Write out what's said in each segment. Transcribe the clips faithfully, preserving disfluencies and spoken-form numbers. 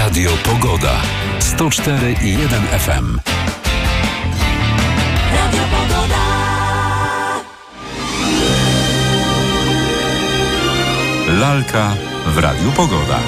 Radio Pogoda. sto cztery i jeden F M. Radio Pogoda. Lalka w Radiu Pogoda.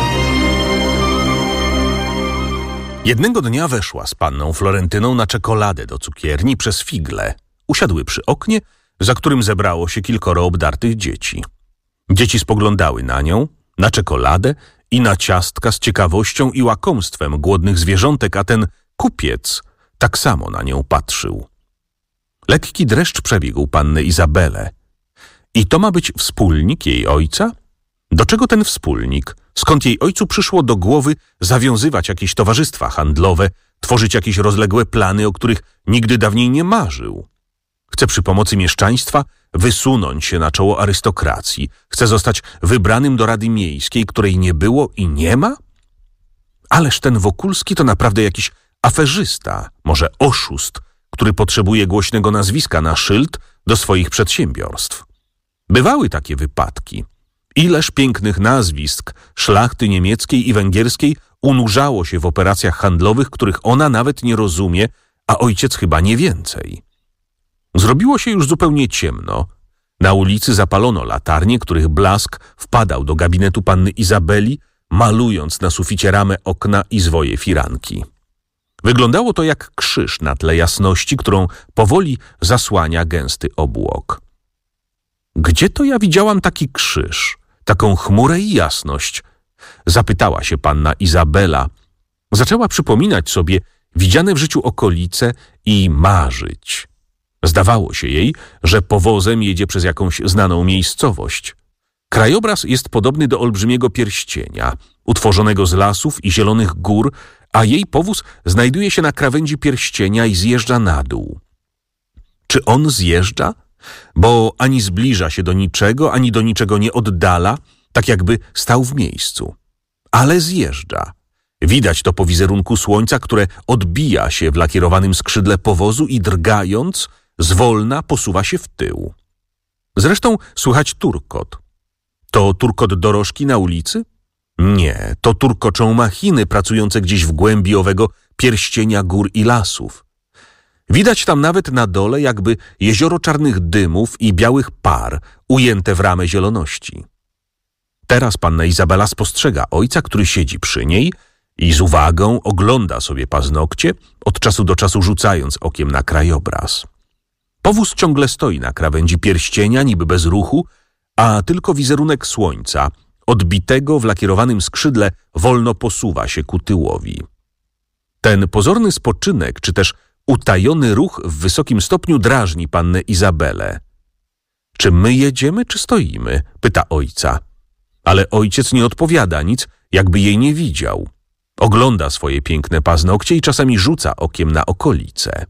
Jednego dnia weszła z panną Florentyną na czekoladę do cukierni przez figle. Usiadły przy oknie, za którym zebrało się kilkoro obdartych dzieci. Dzieci spoglądały na nią, na czekoladę i na ciastka z ciekawością i łakomstwem głodnych zwierzątek, a ten kupiec tak samo na nią patrzył. Lekki dreszcz przebiegł pannę Izabelę. I to ma być wspólnik jej ojca? Do czego ten wspólnik? Skąd jej ojcu przyszło do głowy zawiązywać jakieś towarzystwa handlowe, tworzyć jakieś rozległe plany, o których nigdy dawniej nie marzył? Chce przy pomocy mieszczaństwa wysunąć się na czoło arystokracji. Chce zostać wybranym do Rady Miejskiej, której nie było i nie ma? Ależ ten Wokulski to naprawdę jakiś aferzysta, może oszust, który potrzebuje głośnego nazwiska na szyld do swoich przedsiębiorstw. Bywały takie wypadki. Ileż pięknych nazwisk szlachty niemieckiej i węgierskiej unurzało się w operacjach handlowych, których ona nawet nie rozumie, a ojciec chyba nie więcej. Zrobiło się już zupełnie ciemno. Na ulicy zapalono latarnie, których blask wpadał do gabinetu panny Izabeli, malując na suficie ramę okna i zwoje firanki. Wyglądało to jak krzyż na tle jasności, którą powoli zasłania gęsty obłok. Gdzie to ja widziałam taki krzyż, taką chmurę i jasność? Zapytała się panna Izabela. Zaczęła przypominać sobie widziane w życiu okolice i marzyć. Zdawało się jej, że powozem jedzie przez jakąś znaną miejscowość. Krajobraz jest podobny do olbrzymiego pierścienia, utworzonego z lasów i zielonych gór, a jej powóz znajduje się na krawędzi pierścienia i zjeżdża na dół. Czy on zjeżdża? Bo ani zbliża się do niczego, ani do niczego nie oddala, tak jakby stał w miejscu. Ale zjeżdża. Widać to po wizerunku słońca, które odbija się w lakierowanym skrzydle powozu i drgając, zwolna posuwa się w tył. Zresztą słychać turkot. To turkot dorożki na ulicy? Nie, to turkoczą machiny pracujące gdzieś w głębi owego pierścienia gór i lasów. Widać tam nawet na dole jakby jezioro czarnych dymów i białych par ujęte w ramę zieloności. Teraz panna Izabela spostrzega ojca, który siedzi przy niej i z uwagą ogląda sobie paznokcie, od czasu do czasu rzucając okiem na krajobraz. Powóz ciągle stoi na krawędzi pierścienia, niby bez ruchu, a tylko wizerunek słońca, odbitego w lakierowanym skrzydle, wolno posuwa się ku tyłowi. Ten pozorny spoczynek, czy też utajony ruch w wysokim stopniu drażni pannę Izabelę. Czy my jedziemy, czy stoimy? Pyta ojca. Ale ojciec nie odpowiada nic, jakby jej nie widział. Ogląda swoje piękne paznokcie i czasami rzuca okiem na okolice.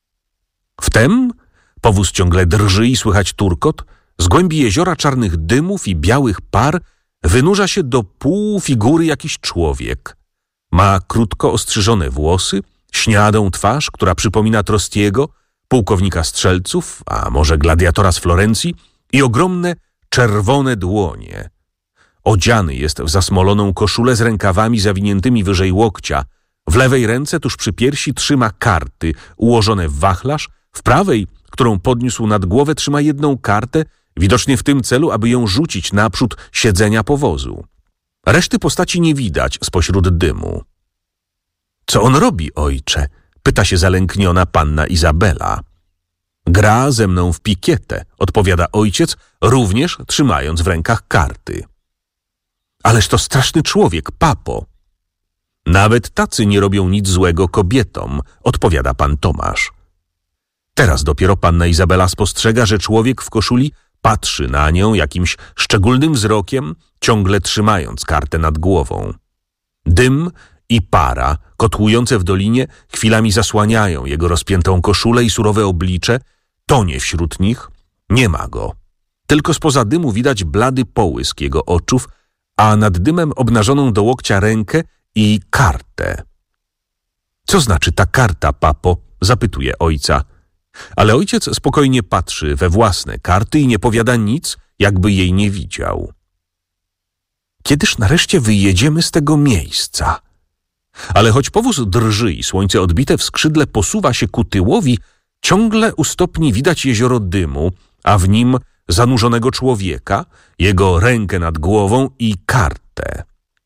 Wtem powóz ciągle drży i słychać turkot. Z głębi jeziora czarnych dymów i białych par wynurza się do pół figury jakiś człowiek. Ma krótko ostrzyżone włosy, śniadą twarz, która przypomina Trostiego, pułkownika strzelców, a może gladiatora z Florencji, i ogromne, czerwone dłonie. Odziany jest w zasmoloną koszulę z rękawami zawiniętymi wyżej łokcia. W lewej ręce tuż przy piersi trzyma karty ułożone w wachlarz, w prawej, którą podniósł nad głowę, trzyma jedną kartę, widocznie w tym celu, aby ją rzucić naprzód siedzenia powozu. Reszty postaci nie widać spośród dymu. Co on robi, ojcze? Pyta się zalękniona panna Izabela. Gra ze mną w pikietę, odpowiada ojciec, również trzymając w rękach karty. Ależ to straszny człowiek, papo. Nawet tacy nie robią nic złego kobietom, odpowiada pan Tomasz. Teraz dopiero panna Izabela spostrzega, że człowiek w koszuli patrzy na nią jakimś szczególnym wzrokiem, ciągle trzymając kartę nad głową. Dym i para, kotłujące w dolinie, chwilami zasłaniają jego rozpiętą koszulę i surowe oblicze. Tonie wśród nich, nie ma go. Tylko spoza dymu widać blady połysk jego oczów, a nad dymem obnażoną do łokcia rękę i kartę. Co znaczy ta karta, papo? Zapytuje ojca. Ale ojciec spokojnie patrzy we własne karty i nie powiada nic, jakby jej nie widział. Kiedyż nareszcie wyjedziemy z tego miejsca? Ale choć powóz drży i słońce odbite w skrzydle posuwa się ku tyłowi, ciągle u stopni widać jezioro dymu, a w nim zanurzonego człowieka, jego rękę nad głową i kartę.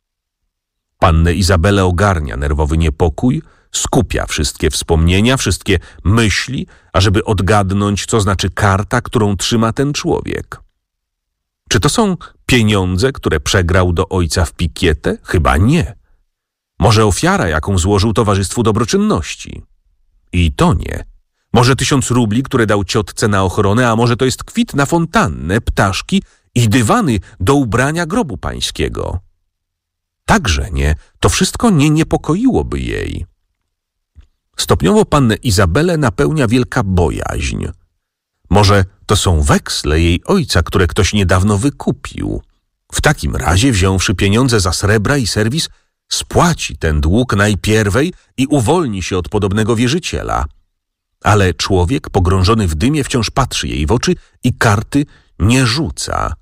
Pannę Izabelę ogarnia nerwowy niepokój, skupia wszystkie wspomnienia, wszystkie myśli, ażeby odgadnąć, co znaczy karta, którą trzyma ten człowiek. Czy to są pieniądze, które przegrał do ojca w pikietę? Chyba nie. Może ofiara, jaką złożył Towarzystwu Dobroczynności? I to nie. Może tysiąc rubli, które dał ciotce na ochronę, a może to jest kwit na fontannę, ptaszki i dywany do ubrania grobu pańskiego? Także nie. To wszystko nie niepokoiłoby jej. Stopniowo pannę Izabelę napełnia wielka bojaźń. Może to są weksle jej ojca, które ktoś niedawno wykupił. W takim razie, wziąwszy pieniądze za srebra i serwis, spłaci ten dług najpierwej i uwolni się od podobnego wierzyciela. Ale człowiek pogrążony w dymie wciąż patrzy jej w oczy i karty nie rzuca.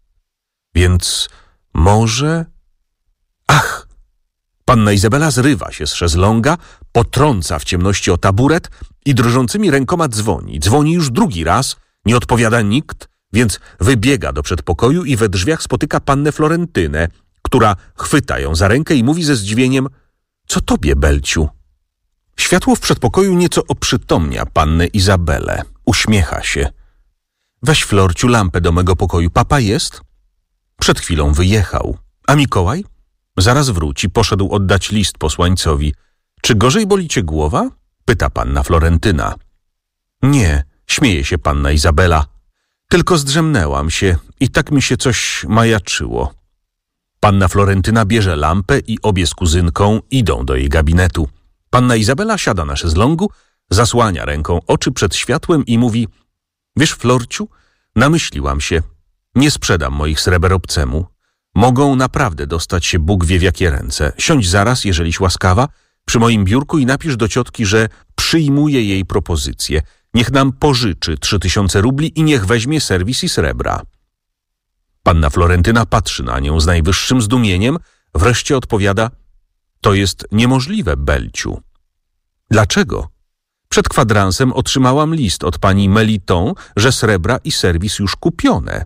Więc może... Ach! Panna Izabela zrywa się z szezlonga, potrąca w ciemności o taburet i drżącymi rękoma dzwoni. Dzwoni już drugi raz, nie odpowiada nikt, więc wybiega do przedpokoju i we drzwiach spotyka pannę Florentynę, która chwyta ją za rękę i mówi ze zdziwieniem: co tobie, Belciu? Światło w przedpokoju nieco oprzytomnia pannę Izabelę. Uśmiecha się. Weź, Florciu, lampę do mego pokoju. Papa jest? Przed chwilą wyjechał. A Mikołaj? Zaraz wróci. Poszedł oddać list posłańcowi. Czy gorzej boli cię głowa? Pyta panna Florentyna. Nie, śmieje się panna Izabela. Tylko zdrzemnęłam się i tak mi się coś majaczyło. Panna Florentyna bierze lampę i obie z kuzynką idą do jej gabinetu. Panna Izabela siada na szezlongu, zasłania ręką oczy przed światłem i mówi: wiesz, Florciu, namyśliłam się. Nie sprzedam moich sreber obcemu. Mogą naprawdę dostać się Bóg wie w jakie ręce. Siądź zaraz, jeżeliś łaskawa, przy moim biurku i napisz do ciotki, że przyjmuję jej propozycję. Niech nam pożyczy trzy tysiące rubli i niech weźmie serwis i srebra. Panna Florentyna patrzy na nią z najwyższym zdumieniem, wreszcie odpowiada: to jest niemożliwe, Belciu. Dlaczego? Przed kwadransem otrzymałam list od pani Meliton, że srebra i serwis już kupione.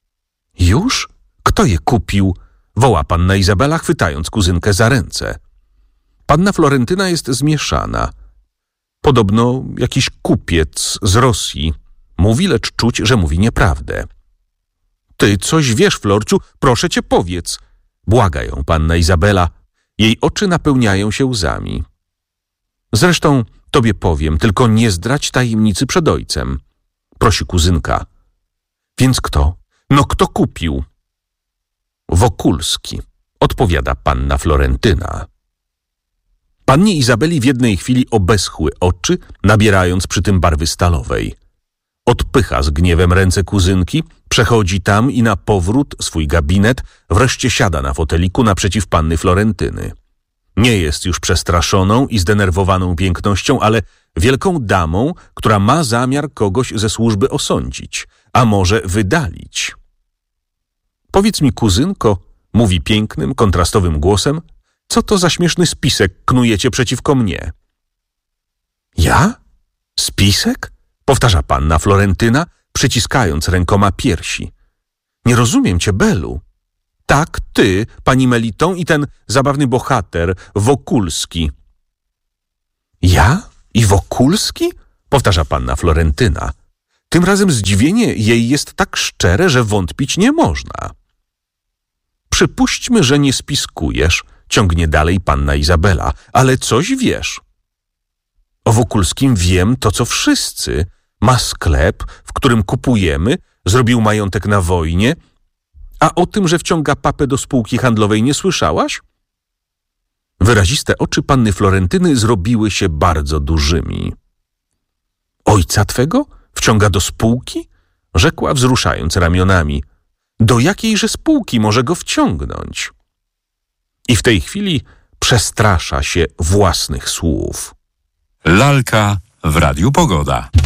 Już? Kto je kupił? Woła panna Izabela, chwytając kuzynkę za ręce. Panna Florentyna jest zmieszana. Podobno jakiś kupiec z Rosji. Mówi, lecz czuć, że mówi nieprawdę. Ty coś wiesz, Florciu, proszę cię, powiedz. Błaga ją panna Izabela. Jej oczy napełniają się łzami. Zresztą tobie powiem, tylko nie zdradź tajemnicy przed ojcem. Prosi kuzynka. Więc kto? No kto kupił? Wokulski, odpowiada panna Florentyna. Pannie Izabeli w jednej chwili obeschły oczy, nabierając przy tym barwy stalowej. Odpycha z gniewem ręce kuzynki, przechodzi tam i na powrót swój gabinet, wreszcie siada na foteliku naprzeciw panny Florentyny. Nie jest już przestraszoną i zdenerwowaną pięknością, ale wielką damą, która ma zamiar kogoś ze służby osądzić, a może wydalić. Powiedz mi, kuzynko, mówi pięknym, kontrastowym głosem, co to za śmieszny spisek knujecie przeciwko mnie? Ja? Spisek? Powtarza panna Florentyna, przyciskając rękoma piersi. Nie rozumiem cię, Belu. Tak, ty, pani Meliton i ten zabawny bohater, Wokulski. Ja? I Wokulski? Powtarza panna Florentyna. Tym razem zdziwienie jej jest tak szczere, że wątpić nie można. Przypuśćmy, że nie spiskujesz, ciągnie dalej panna Izabela, ale coś wiesz. O Wokulskim wiem to, co wszyscy. Ma sklep, w którym kupujemy, zrobił majątek na wojnie, a o tym, że wciąga papę do spółki handlowej, nie słyszałaś? Wyraziste oczy panny Florentyny zrobiły się bardzo dużymi. Ojca twego wciąga do spółki? Rzekła, wzruszając ramionami. Do jakiejże spółki może go wciągnąć? I w tej chwili przestrasza się własnych słów. Lalka w Radiu Pogoda.